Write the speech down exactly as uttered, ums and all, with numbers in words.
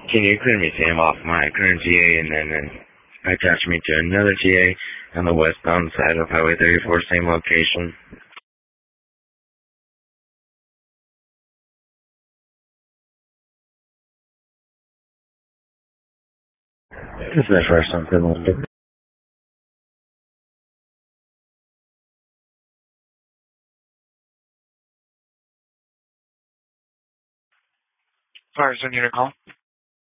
Can you clear me, Sam, off my current G A and then, then attach me to another G A on the westbound side of Highway thirty-four, same location? This is my first time filming. Fires on unit call.